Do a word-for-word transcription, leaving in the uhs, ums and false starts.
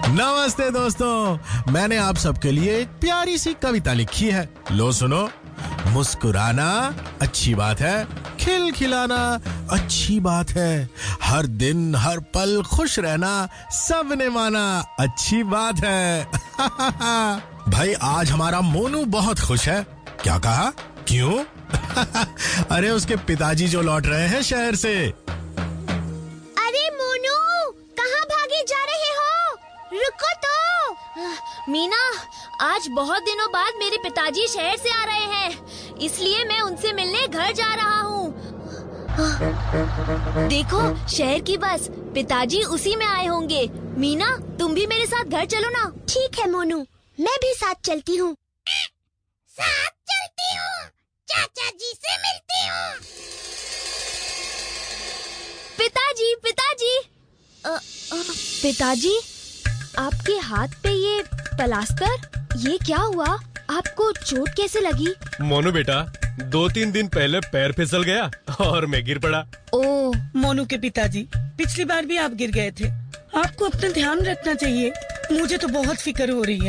नमस्ते दोस्तों, मैंने आप सबके लिए एक प्यारी सी कविता लिखी है। लो सुनो। मुस्कुराना अच्छी बात है, खिलखिलाना अच्छी बात है, हर दिन हर पल खुश रहना सबने माना अच्छी बात है। भाई आज हमारा मोनू बहुत खुश है। क्या कहा? क्यों? अरे उसके पिताजी जो लौट रहे हैं शहर से। अरे मोनू, कहाँ भागे जा रहे हो? रुको तो। मीना, आज बहुत दिनों बाद मेरे पिताजी शहर से आ रहे हैं, इसलिए मैं उनसे मिलने घर जा रहा हूँ। देखो, शहर की बस, पिताजी उसी में आए होंगे। मीना, तुम भी मेरे साथ घर चलो ना। ठीक है मोनू, मैं भी साथ चलती हूँ। साथ चलती हूँ, चाचा जी से मिलती हूँ। पिताजी, पिताजी, अ, अ, पिताजी, आपके हाथ पे ये प्लास्टर, ये क्या हुआ? आपको चोट कैसे लगी? मोनू बेटा, दो तीन दिन पहले पैर फिसल गया और मैं गिर पड़ा। ओह, मोनू के पिताजी, पिछली बार भी आप गिर गए थे। आपको अपना ध्यान रखना चाहिए। मुझे तो बहुत फिक्र हो रही है।